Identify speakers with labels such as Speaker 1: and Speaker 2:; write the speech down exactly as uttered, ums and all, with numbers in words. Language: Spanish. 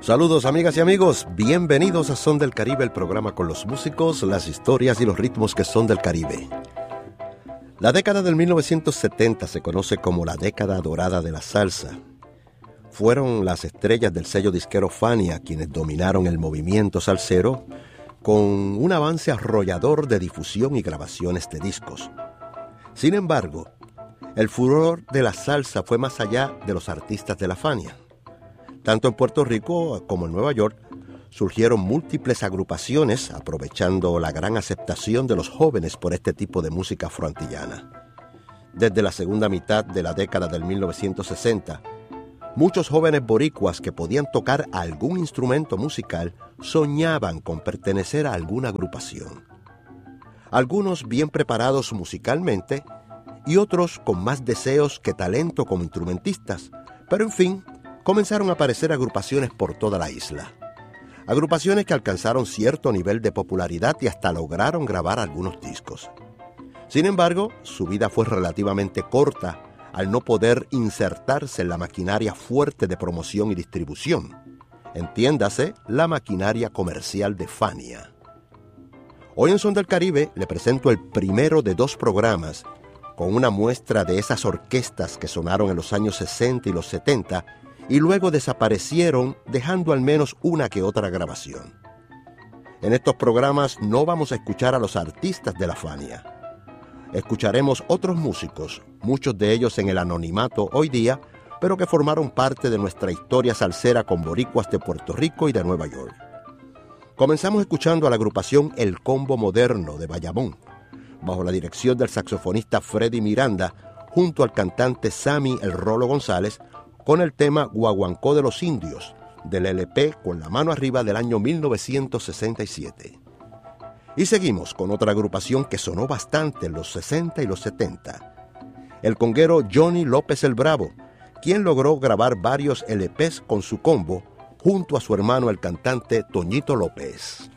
Speaker 1: Saludos amigas y amigos, bienvenidos a Son del Caribe, el programa con los músicos, las historias y los ritmos que son del Caribe. La década del mil novecientos setenta se conoce como la década dorada de la salsa. Fueron las estrellas del sello disquero Fania quienes dominaron el movimiento salsero con un avance arrollador de difusión y grabaciones de discos. Sin embargo, el furor de la salsa fue más allá de los artistas de la Fania. Tanto en Puerto Rico como en Nueva York surgieron múltiples agrupaciones aprovechando la gran aceptación de los jóvenes por este tipo de música afroantillana. Desde la segunda mitad de la década del mil novecientos sesenta, muchos jóvenes boricuas que podían tocar algún instrumento musical soñaban con pertenecer a alguna agrupación. Algunos bien preparados musicalmente y otros con más deseos que talento como instrumentistas, pero en fin, comenzaron a aparecer agrupaciones por toda la isla. Agrupaciones que alcanzaron cierto nivel de popularidad y hasta lograron grabar algunos discos. Sin embargo, su vida fue relativamente corta al no poder insertarse en la maquinaria fuerte de promoción y distribución. Entiéndase, la maquinaria comercial de Fania. Hoy en Son del Caribe le presento el primero de dos programas con una muestra de esas orquestas que sonaron en los años sesenta y los setenta y luego desaparecieron dejando al menos una que otra grabación. En estos programas no vamos a escuchar a los artistas de la Fania. Escucharemos otros músicos, muchos de ellos en el anonimato hoy día, pero que formaron parte de nuestra historia salsera con boricuas de Puerto Rico y de Nueva York. Comenzamos escuchando a la agrupación El Combo Moderno de Bayamón, bajo la dirección del saxofonista Freddy Miranda, junto al cantante Sammy El Rolo González, con el tema Guaguancó de los Indios, del L P Con la Mano Arriba del año mil novecientos sesenta y siete. Y seguimos con otra agrupación que sonó bastante en los sesenta y los setenta. El conguero Johnny López el Bravo, quien logró grabar varios L Pes con su combo, junto a su hermano el cantante Toñito López.